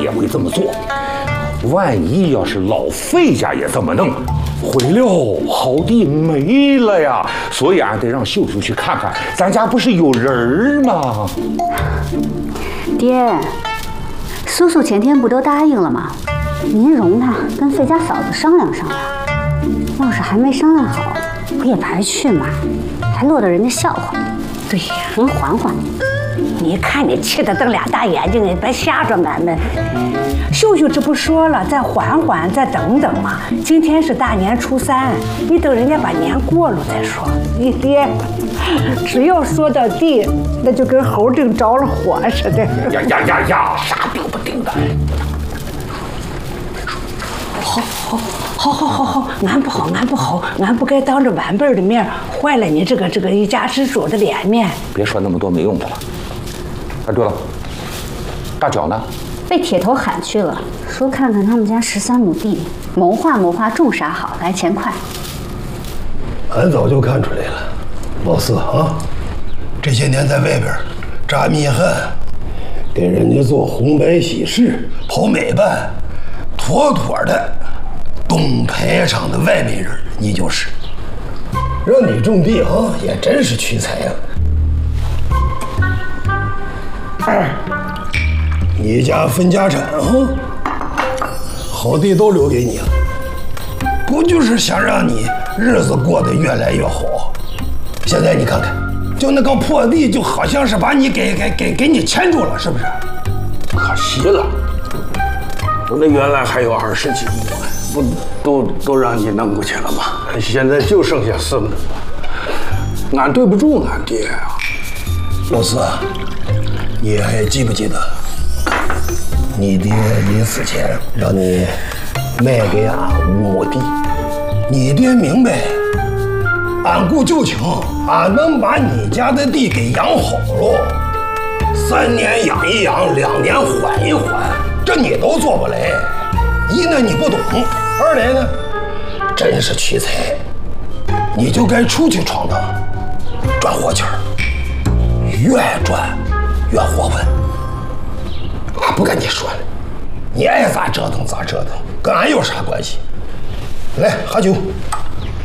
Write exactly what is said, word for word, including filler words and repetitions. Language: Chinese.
也会这么做。万一要是老费家也这么弄，毁了好地没了呀！所以俺得让秀秀去看看，咱家不是有人儿吗？ 爹，叔叔前天不都答应了吗？您容他跟费家嫂子商量商量。要是还没商量好，不也白去吗？还落得人家笑话。 对呀， 您缓缓。 你看你气得瞪俩大眼睛，别吓着俺们。秀秀这不说了，再缓缓，再等等嘛。今天是大年初三，你等人家把年过了再说。你爹，只要说到地，那就跟猴腚着了火似的。 呀呀呀呀！啥定不定的？ 好，好，好，好，好，好，俺不好，俺不好，俺不该当着晚辈的面坏了你这个这个一家之主的脸面。 别说那么多没用的了。哎，对了，大脚呢？ 被铁头喊去了，说看看他们家十三亩地，谋划谋划，种啥好，来钱快。 俺早就看出来了，老四啊，这些年在外边扎密汗，给人家做红白喜事、跑美办，妥妥的东排场的外面人，你就是。让你种地啊，也真是屈才呀、啊。你家分家产啊，好地都留给你了，不就是想让你日子过得越来越好？现在你看看，就那个破地，就好像是把你给给给给你牵住了，是不是？ 可惜了，我那原来还有二十几亩，不都都让你弄过去了吗？现在就剩下四亩，俺对不住俺爹啊。 老四，你还记不记得？你爹临死前让你卖给俺五亩地，你爹明白，俺顾旧情，俺能把你家的地给养好了，三年养一养，两年缓一缓，这你都做不来。一呢你不懂，二来呢，真是屈才，你就该出去闯荡，赚活钱儿，越赚越活泛。俺不跟你说了，你爱咋折腾咋折腾，跟俺有啥关系？来，喝酒。